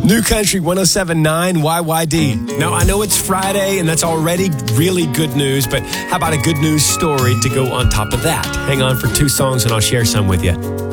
New Country 107.9 YYD. Now, I know it's Friday, and that's already really good news, but how about a good news story to go on top of that? Hang on for 2 songs, and I'll share some with you.